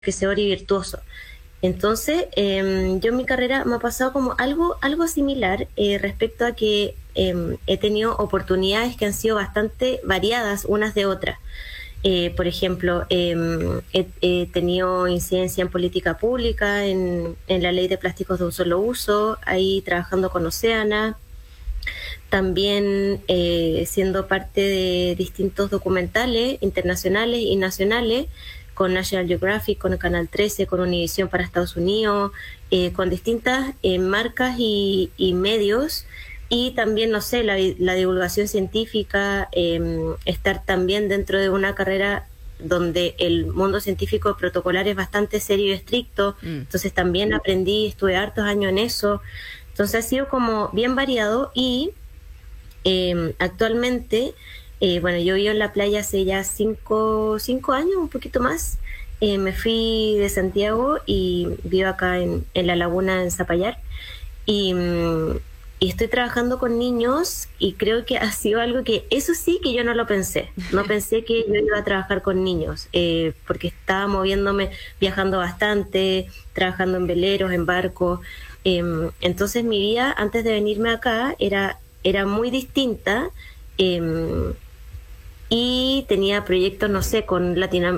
enriquecedor y virtuoso. Entonces, yo en mi carrera me ha pasado como algo similar respecto a que he tenido oportunidades que han sido bastante variadas unas de otras. Por ejemplo, he tenido incidencia en política pública, en la ley de plásticos de un solo uso, ahí trabajando con Oceana, también siendo parte de distintos documentales internacionales y nacionales, con National Geographic, con el Canal 13, con Univision para Estados Unidos, con distintas marcas y medios, y también, no sé, la divulgación científica, estar también dentro de una carrera donde el mundo científico protocolar es bastante serio y estricto, entonces también aprendí, estuve hartos años en eso, entonces ha sido como bien variado y actualmente, bueno, yo vivo en la playa hace ya cinco años, un poquito más. Me fui de Santiago y vivo acá en la laguna en Zapallar. Y, y estoy trabajando con niños y creo que ha sido algo que, eso sí que yo no lo pensé. No pensé que yo iba a trabajar con niños, porque estaba moviéndome, viajando bastante, trabajando en veleros, en barcos. Entonces mi vida antes de venirme acá era muy distinta, y tenía proyectos, no sé, con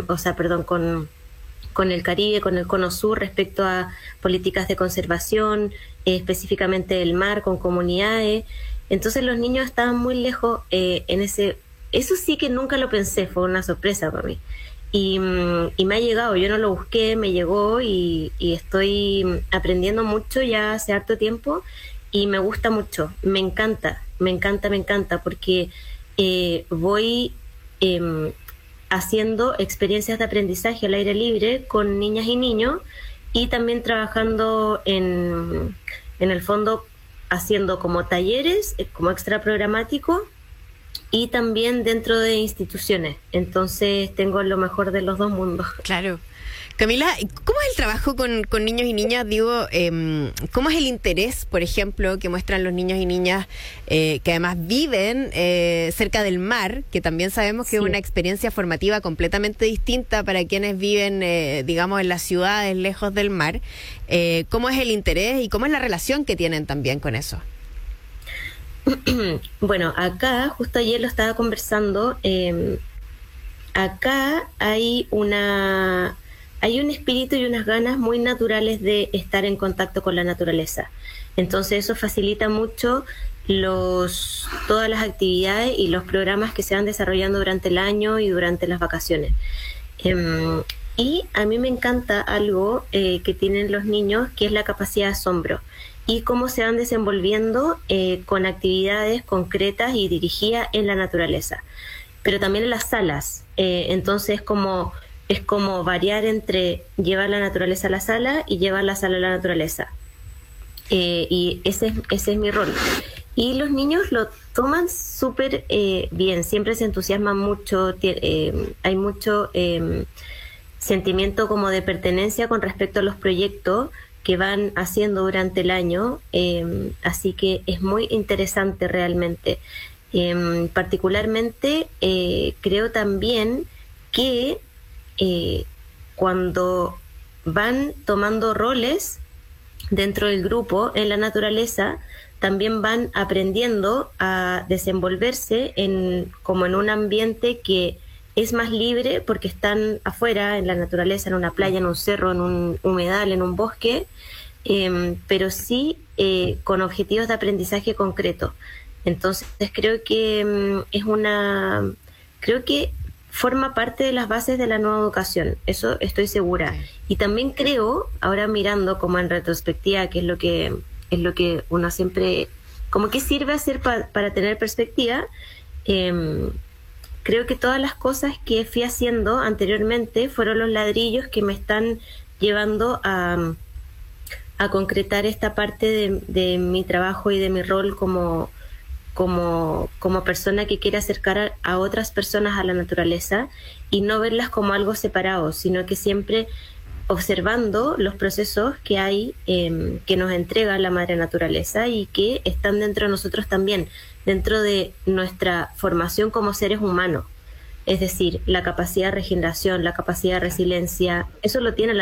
con el Caribe, con el Cono Sur respecto a políticas de conservación, específicamente del mar, con comunidades. Entonces los niños estaban muy lejos en ese... Eso sí que nunca lo pensé, fue una sorpresa para mí. Y me ha llegado, yo no lo busqué, me llegó y estoy aprendiendo mucho ya hace harto tiempo y me gusta mucho, me encanta, porque voy haciendo experiencias de aprendizaje al aire libre con niñas y niños y también trabajando en el fondo haciendo como talleres, como extra programático y también dentro de instituciones. Entonces tengo lo mejor de los dos mundos. Claro. Camila, ¿cómo es el trabajo con niños y niñas? Digo, ¿cómo es el interés, por ejemplo, que muestran los niños y niñas que además viven cerca del mar, que también sabemos que es una experiencia formativa completamente distinta para quienes viven, digamos, en las ciudades lejos del mar? ¿Cómo es el interés y cómo es la relación que tienen también con eso? Bueno, acá, justo ayer lo estaba conversando, acá hay un espíritu y unas ganas muy naturales de estar en contacto con la naturaleza. Entonces eso facilita mucho todas las actividades y los programas que se van desarrollando durante el año y durante las vacaciones. Y a mí me encanta algo que tienen los niños, que es la capacidad de asombro y cómo se van desenvolviendo con actividades concretas y dirigidas en la naturaleza, pero también en las salas. Entonces es como variar entre llevar la naturaleza a la sala y llevar la sala a la naturaleza. Y ese es mi rol. Y los niños lo toman súper bien, siempre se entusiasman mucho, hay mucho sentimiento como de pertenencia con respecto a los proyectos que van haciendo durante el año, así que es muy interesante realmente. Particularmente creo también que cuando van tomando roles dentro del grupo en la naturaleza, también van aprendiendo a desenvolverse como en un ambiente que es más libre porque están afuera, en la naturaleza, en una playa, en un cerro, en un humedal, en un bosque, pero sí con objetivos de aprendizaje concreto. Entonces creo que creo que forma parte de las bases de la nueva educación, eso estoy segura. Y también creo, ahora mirando como en retrospectiva, que es lo que uno siempre, como que sirve hacer para tener perspectiva, creo que todas las cosas que fui haciendo anteriormente fueron los ladrillos que me están llevando a concretar esta parte de mi trabajo y de mi rol como persona que quiere acercar a otras personas a la naturaleza y no verlas como algo separado, sino que siempre observando los procesos que hay, que nos entrega la madre naturaleza y que están dentro de nosotros también, dentro de nuestra formación como seres humanos. Es decir, la capacidad de regeneración, la capacidad de resiliencia, eso lo tiene la